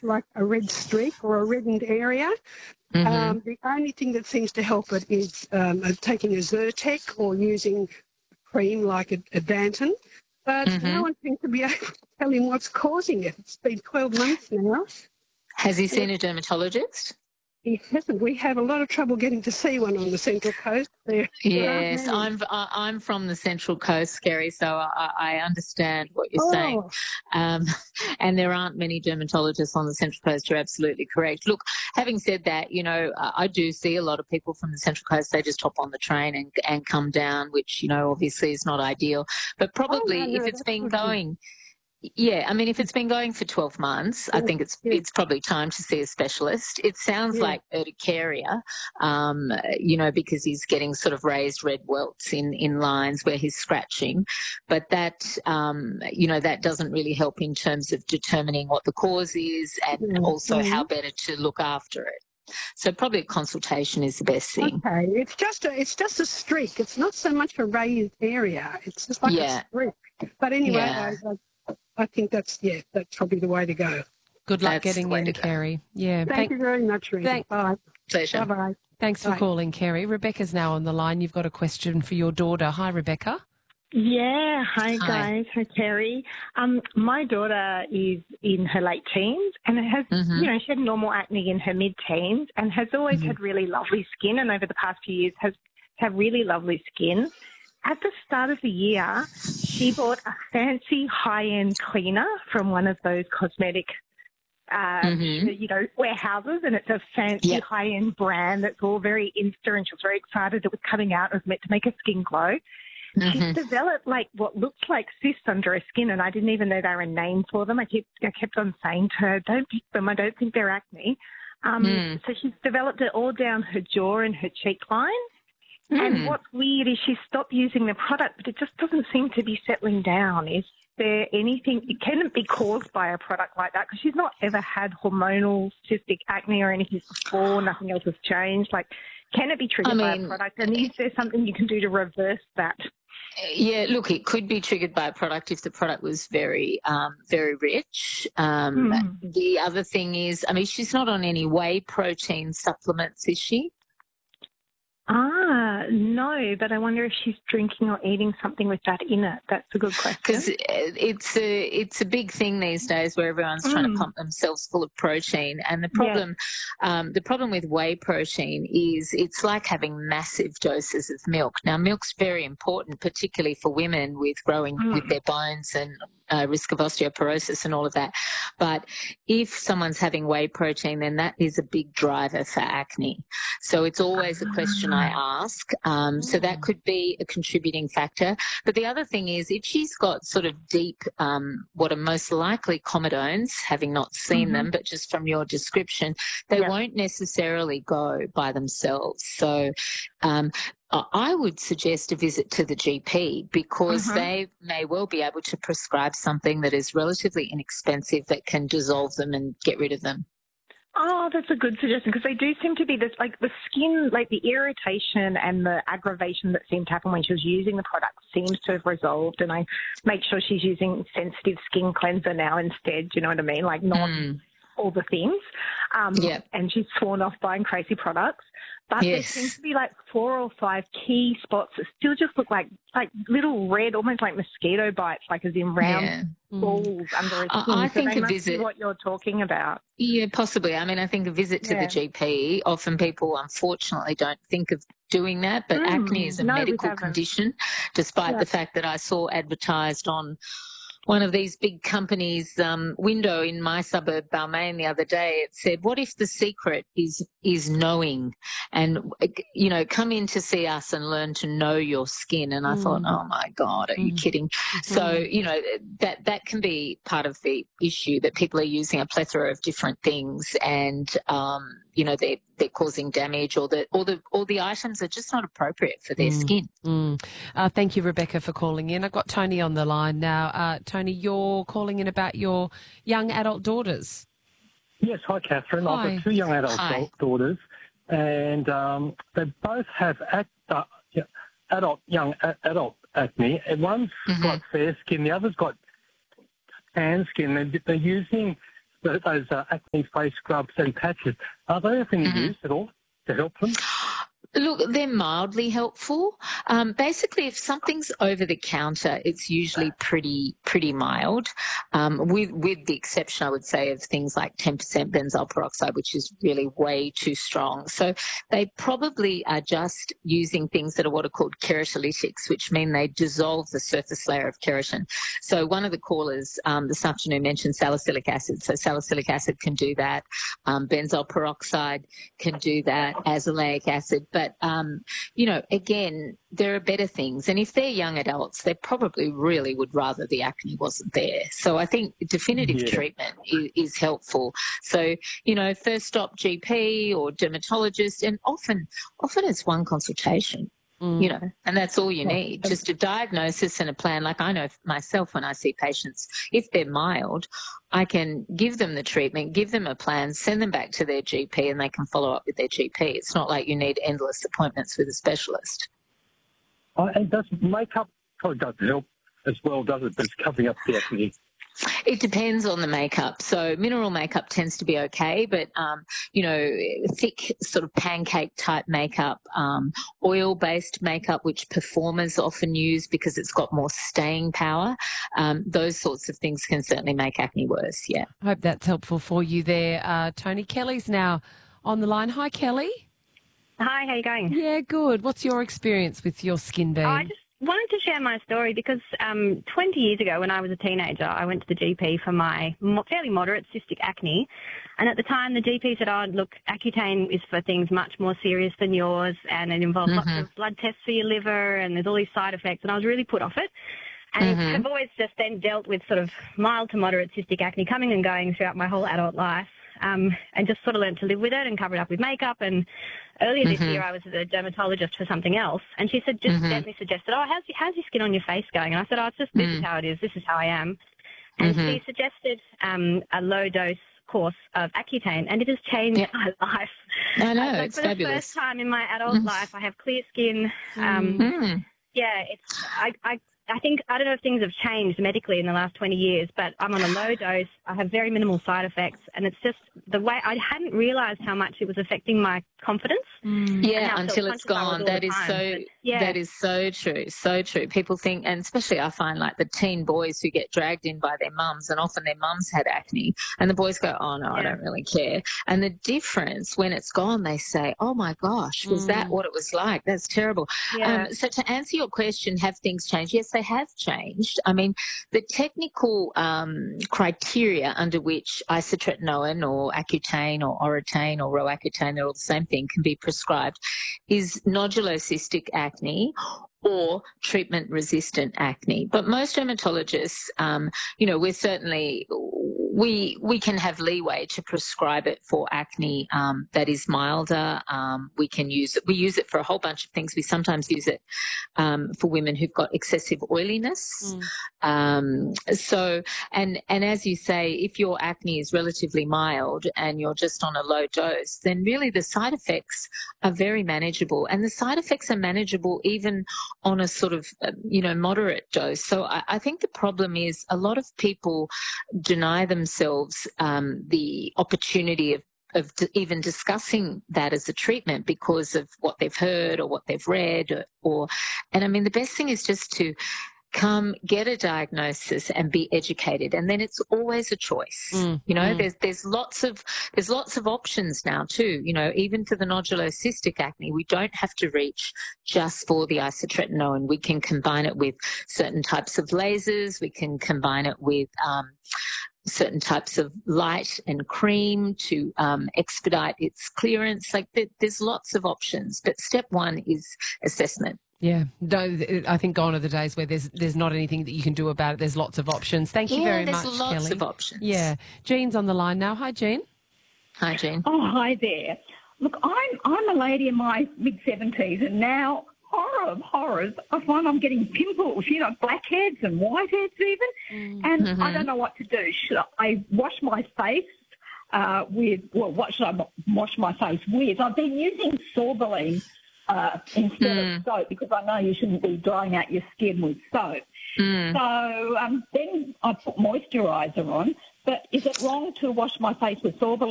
like a red streak or a reddened area. The only thing that seems to help it is taking a Zyrtec or using cream like Adantin. But no one seems to be able to tell him what's causing it. It's been 12 months now. Has he seen a dermatologist? He hasn't. We have a lot of trouble getting to see one on the Central Coast. Yes, I'm from the Central Coast, Kerry, so I understand what you're saying. And there aren't many dermatologists on the Central Coast. You're absolutely correct. Look, having said that, you know, I do see a lot of people from the Central Coast. They just hop on the train and come down, which, you know, obviously is not ideal. But probably if it's been going... Yeah, I mean, if it's been going for 12 months, I think it's probably time to see a specialist. It sounds like urticaria, you know, because he's getting sort of raised red welts in lines where he's scratching. But that, you know, that doesn't really help in terms of determining what the cause is and also how better to look after it. So probably a consultation is the best thing. Okay, it's just a streak. It's not so much a raised area. It's just like a streak. But anyway, I think that's probably the way to go. Good luck getting in, Kerry. Yeah. Thank you very much, Rita. Bye. Pleasure. Bye-bye. Thanks for calling, Kerry. Rebecca's now on the line. You've got a question for your daughter. Hi, Rebecca. Yeah. Hi, guys. Hi, Kerry. My daughter is in her late teens and has, you know, she had normal acne in her mid-teens and has always had really lovely skin, and over the past few years has had really lovely skin. At the start of the year, she bought a fancy high-end cleaner from one of those cosmetic, you know, warehouses, and it's a fancy high-end brand that's all very Insta, and she was very excited it was coming out. It was meant to make her skin glow. She's developed like what looks like cysts under her skin, and I didn't even know there were a name for them. I kept on saying to her, "Don't pick them. I don't think they're acne." So she's developed it all down her jaw and her cheek line. And what's weird is she stopped using the product, but it just doesn't seem to be settling down. Is there anything, can it be caused by a product like that? Because she's not ever had hormonal cystic acne or anything before, nothing else has changed. Like, can it be triggered by a product? And is there something you can do to reverse that? Yeah, look, it could be triggered by a product if the product was very, very rich. The other thing is, I mean, she's not on any whey protein supplements, is she? No, but I wonder if she's drinking or eating something with that in it. That's a good question. Because it's a big thing these days where everyone's trying to pump themselves full of protein. And the problem with whey protein is it's like having massive doses of milk. Now, milk's very important, particularly for women with growing with their bones and risk of osteoporosis and all of that. But if someone's having whey protein, then that is a big driver for acne. So it's always a question I ask. So that could be a contributing factor. But the other thing is if she's got sort of deep, what are most likely comedones, having not seen them, but just from your description, they won't necessarily go by themselves. So I would suggest a visit to the GP because they may well be able to prescribe something that is relatively inexpensive that can dissolve them and get rid of them. Oh, that's a good suggestion because they do seem to be this, like the skin, like the irritation and the aggravation that seemed to happen when she was using the product seems to have resolved, and I make sure she's using sensitive skin cleanser now instead, do you know what I mean? Like not all the things. And she's sworn off buying crazy products. But there seems to be like 4 or 5 key spots that still just look like little red, almost like mosquito bites, like as in round balls under her skin. I think they a must visit, be what you're talking about. Yeah, possibly. I mean, I think a visit to the GP, often people unfortunately don't think of doing that, but acne is a medical condition, despite the fact that I saw advertised on one of these big companies' window in my suburb, Balmain, the other day. It said, what if the secret is knowing and, you know, come in to see us and learn to know your skin. And I thought, oh, my God, are you kidding? So, you know, that can be part of the issue, that people are using a plethora of different things and, you know, they're causing damage or the items are just not appropriate for their skin. Thank you, Rebecca, for calling in. I've got Tony on the line now. Tony, you're calling in about your young adult daughters. Yes, hi, Catherine. Hi. I've got 2 young adult daughters, and they both have young adult acne. And one's got fair skin, the other's got tan skin. They're using those acne face scrubs and patches, are they of any use at all to help them? Look, they're mildly helpful. Basically, if something's over the counter, it's usually pretty mild, with the exception, I would say, of things like 10% benzoyl peroxide, which is really way too strong. So they probably are just using things that are what are called keratolytics, which mean they dissolve the surface layer of keratin. So one of the callers this afternoon mentioned salicylic acid. So salicylic acid can do that. Benzoyl peroxide can do that, azelaic acid. But, again, there are better things. And if they're young adults, they probably really would rather the acne wasn't there. So I think definitive treatment is helpful. So, first stop GP or dermatologist, and often it's one consultation. And that's all you need, just a diagnosis and a plan. Like I know myself when I see patients, if they're mild, I can give them the treatment, give them a plan, send them back to their GP, and they can follow up with their GP. It's not like you need endless appointments with a specialist. And does makeup probably doesn't help as well, does it? But it's covering up the acne. It depends on the makeup. So mineral makeup tends to be okay, but, thick sort of pancake type makeup, oil-based makeup, which performers often use because it's got more staying power, those sorts of things can certainly make acne worse, yeah. I hope that's helpful for you there. Tony, Kelly's now on the line. Hi, Kelly. Hi, how you going? Yeah, good. What's your experience with your skin being? I just wanted to share my story because 20 years ago when I was a teenager, I went to the GP for my fairly moderate cystic acne. And at the time, the GP said, look, Accutane is for things much more serious than yours, and it involves lots of blood tests for your liver, and there's all these side effects. And I was really put off it. And I've always just then dealt with sort of mild to moderate cystic acne coming and going throughout my whole adult life. And just sort of learned to live with it and cover it up with makeup. And earlier this year, I was at a dermatologist for something else, and she said, just gently suggested, how's your skin on your face going? And I said, it's just this is how it is, this is how I am. And she suggested a low-dose course of Accutane, and it has changed my life. I know, it's for fabulous. The first time in my adult life, I have clear skin. I think, I don't know if things have changed medically in the last 20 years, but I'm on a low dose. I have very minimal side effects, and it's just the way I hadn't realised how much it was affecting my confidence. Yeah, until it's gone. That is so true, so true. People think, and especially I find like the teen boys who get dragged in by their mums, and often their mums had acne, and the boys go, oh no, I don't really care. And the difference when it's gone, they say, oh my gosh, was that what it was like? That's terrible. Yeah. So to answer your question, have things changed? Yes, they have changed. I mean, the technical criteria under which isotretinoin or Accutane or Oratane or Roaccutane, they're all the same thing, can be prescribed is nodulocystic acne or treatment-resistant acne. But most dermatologists, we're certainly we can have leeway to prescribe it for acne that is milder. We use it for a whole bunch of things. We sometimes use it for women who've got excessive oiliness. So, and as you say, if your acne is relatively mild and you're just on a low dose, then really the side effects are very manageable. And the side effects are manageable even on a sort of, moderate dose. So I think the problem is a lot of people deny themselves the opportunity of even discussing that as a treatment because of what they've heard or what they've read and I mean, the best thing is just to come get a diagnosis and be educated, and then it's always a choice. There's lots of options now too. Even for the nodulocystic acne, we don't have to reach just for the isotretinoin. We can combine it with certain types of lasers. We can combine it with certain types of light and cream to expedite its clearance. Like there's lots of options, but step one is assessment. Yeah, I think gone are the days where there's not anything that you can do about it. There's lots of options. Thank you very much, Kelly. There's lots of options. Yeah. Jean's on the line now. Hi, Jean. Hi, Jean. Oh, hi there. Look, I'm a lady in my mid-70s, and now, horror of horrors, I find I'm getting pimples, blackheads and whiteheads even, and I don't know what to do. Should I wash my face what should I wash my face with? I've been using Sorbolene instead of soap because I know you shouldn't be drying out your skin with soap. So then I put moisturiser on, But is it wrong to wash my face with sorbitol